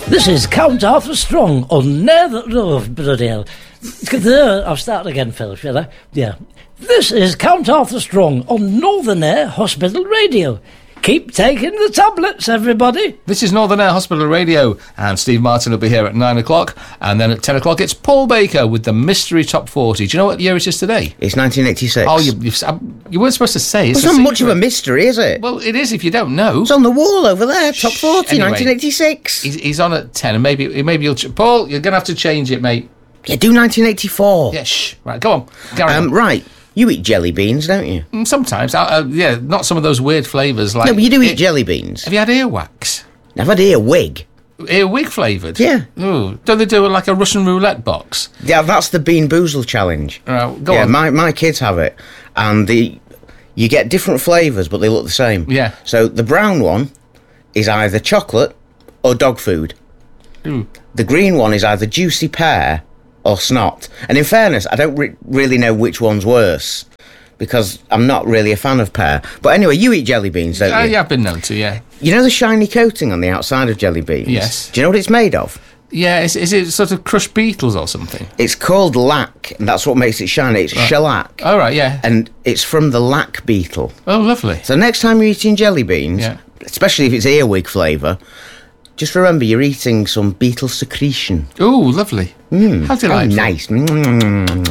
This is Count Arthur Strong on Never... Oh, bloody hell. I'll start again, Phil, shall I? Yeah. This is Count Arthur Strong on Northern Air Hospital Radio. Keep taking the tablets, everybody. This is Northern Air Hospital Radio, and Steve Martin will be here at 9 o'clock, and then at 10 o'clock it's Paul Baker with the Mystery Top 40. Do you know what year it is today? It's 1986. Oh, you weren't supposed to say. It's not much of a mystery, is it? Well, it is if you don't know. It's on the wall over there, Top 40, anyway, 1986. He's on at 10, and maybe you'll... Paul, you're going to have to change it, mate. Yeah, do 1984. Yeah, shh. Right, go on. Carry on. Right. You eat jelly beans, don't you? Sometimes. Yeah, not some of those weird flavours like... No, but you do eat jelly beans. Have you had earwax? I've had earwig. Earwig flavoured? Yeah. Ooh. Don't they do it like a Russian roulette box? Yeah, that's the Bean Boozle challenge. Go on. My kids have it. And you get different flavours, but they look the same. Yeah. So the brown one is either chocolate or dog food. Ooh. The green one is either juicy pear or snot. And in fairness, I don't really know which one's worse, because I'm not really a fan of pear. But anyway, you eat jelly beans, don't you? Yeah, I've been known to, yeah. You know the shiny coating on the outside of jelly beans? Yes. Do you know what it's made of? Yeah, is it sort of crushed beetles or something? It's called lac, and that's what makes it shiny. It's shellac. Oh, right, yeah. And it's from the lac beetle. Oh, lovely. So next time you're eating jelly beans, especially if it's earwig flavour, just remember you're eating some beetle secretion. Ooh, lovely. How delightful. Nice.